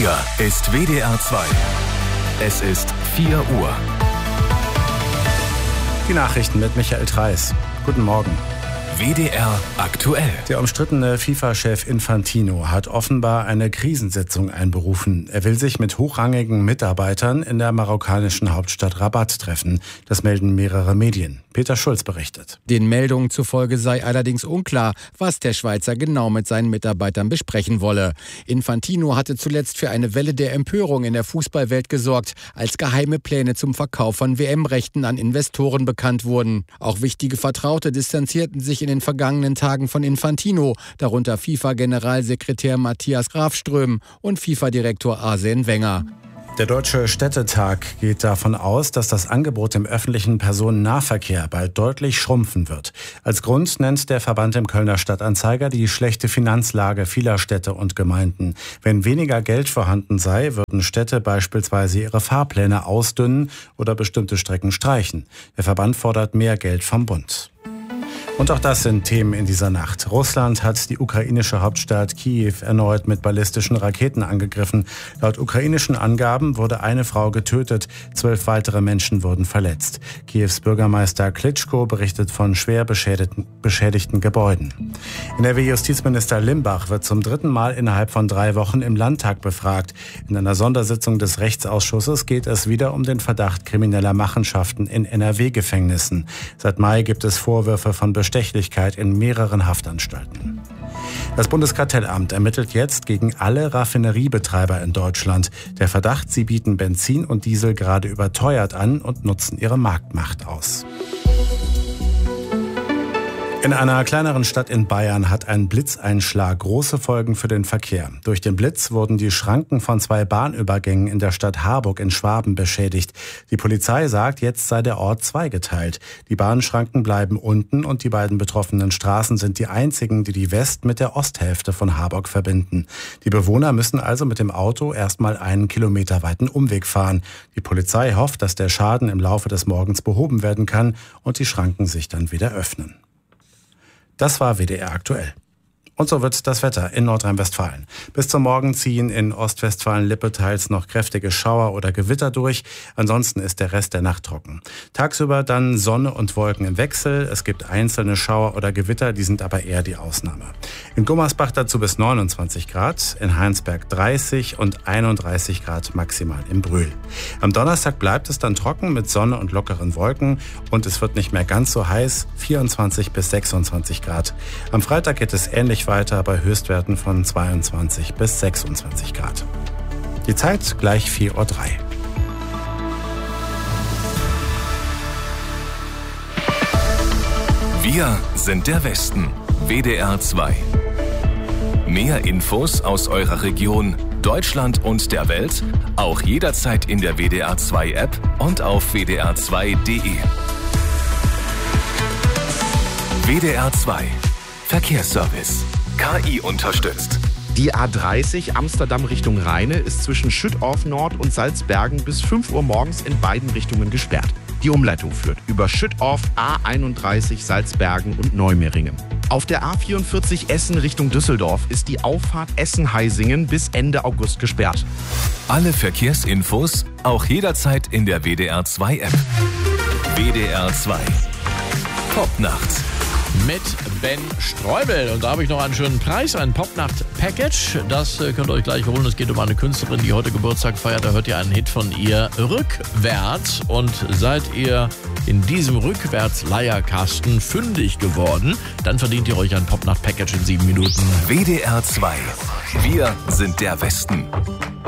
Hier ist WDR 2. Es ist 4 Uhr. Die Nachrichten mit Michael Treis. Guten Morgen. WDR aktuell. Der umstrittene FIFA-Chef Infantino hat offenbar eine Krisensitzung einberufen. Er will sich mit hochrangigen Mitarbeitern in der marokkanischen Hauptstadt Rabat treffen. Das melden mehrere Medien. Peter Schulz berichtet. Den Meldungen zufolge sei allerdings unklar, was der Schweizer genau mit seinen Mitarbeitern besprechen wolle. Infantino hatte zuletzt für eine Welle der Empörung in der Fußballwelt gesorgt, als geheime Pläne zum Verkauf von WM-Rechten an Investoren bekannt wurden. Auch wichtige Vertraute distanzierten sich in den vergangenen Tagen von Infantino, darunter FIFA-Generalsekretär Matthias Grafström und FIFA-Direktor Arsene Wenger. Der Deutsche Städtetag geht davon aus, dass das Angebot im öffentlichen Personennahverkehr bald deutlich schrumpfen wird. Als Grund nennt der Verband im Kölner Stadtanzeiger die schlechte Finanzlage vieler Städte und Gemeinden. Wenn weniger Geld vorhanden sei, würden Städte beispielsweise ihre Fahrpläne ausdünnen oder bestimmte Strecken streichen. Der Verband fordert mehr Geld vom Bund. Und auch das sind Themen in dieser Nacht. Russland hat die ukrainische Hauptstadt Kiew erneut mit ballistischen Raketen angegriffen. Laut ukrainischen Angaben wurde eine Frau getötet, 12 weitere Menschen wurden verletzt. Kiews Bürgermeister Klitschko berichtet von schwer beschädigten Gebäuden. NRW-Justizminister Limbach wird zum 3. Mal innerhalb von 3 Wochen im Landtag befragt. In einer Sondersitzung des Rechtsausschusses geht es wieder um den Verdacht krimineller Machenschaften in NRW-Gefängnissen. Seit Mai gibt es Vorwürfe von Bestechlichkeit in mehreren Haftanstalten. Das Bundeskartellamt ermittelt jetzt gegen alle Raffineriebetreiber in Deutschland. Der Verdacht, sie bieten Benzin und Diesel gerade überteuert an und nutzen ihre Marktmacht aus. In einer kleineren Stadt in Bayern hat ein Blitzeinschlag große Folgen für den Verkehr. Durch den Blitz wurden die Schranken von 2 Bahnübergängen in der Stadt Harburg in Schwaben beschädigt. Die Polizei sagt, jetzt sei der Ort zweigeteilt. Die Bahnschranken bleiben unten und die beiden betroffenen Straßen sind die einzigen, die die West- mit der Osthälfte von Harburg verbinden. Die Bewohner müssen also mit dem Auto erstmal einen kilometerweiten Umweg fahren. Die Polizei hofft, dass der Schaden im Laufe des Morgens behoben werden kann und die Schranken sich dann wieder öffnen. Das war WDR aktuell. Und so wird das Wetter in Nordrhein-Westfalen. Bis zum Morgen ziehen in Ostwestfalen-Lippe teils noch kräftige Schauer oder Gewitter durch. Ansonsten ist der Rest der Nacht trocken. Tagsüber dann Sonne und Wolken im Wechsel. Es gibt einzelne Schauer oder Gewitter, die sind aber eher die Ausnahme. In Gummersbach dazu bis 29 Grad, in Heinsberg 30 und 31 Grad maximal im Brühl. Am Donnerstag bleibt es dann trocken mit Sonne und lockeren Wolken und es wird nicht mehr ganz so heiß, 24 bis 26 Grad. Am Freitag geht es ähnlich weiter bei Höchstwerten von 22 bis 26 Grad. Die Zeit gleich 4:03 Uhr. Wir sind der Westen. WDR 2. Mehr Infos aus eurer Region, Deutschland und der Welt, auch jederzeit in der WDR 2 App und auf wdr2.de. WDR 2. Verkehrsservice. KI unterstützt. Die A30 Amsterdam Richtung Rheine ist zwischen Schüttorf Nord und Salzbergen bis 5 Uhr morgens in beiden Richtungen gesperrt. Die Umleitung führt über Schüttorf, A31 Salzbergen und Neumeringen. Auf der A44 Essen Richtung Düsseldorf ist die Auffahrt Essen-Heisingen bis Ende August gesperrt. Alle Verkehrsinfos auch jederzeit in der WDR 2 App. WDR 2. Popnacht. Mit Ben Streubel. Und da habe ich noch einen schönen Preis, ein Popnacht-Package. Das könnt ihr euch gleich holen. Es geht um eine Künstlerin, die heute Geburtstag feiert. Da hört ihr einen Hit von ihr, Rückwärts. Und seid ihr in diesem Rückwärts-Leierkasten fündig geworden, dann verdient ihr euch ein Popnacht-Package in 7 Minuten. WDR 2. Wir sind der Westen.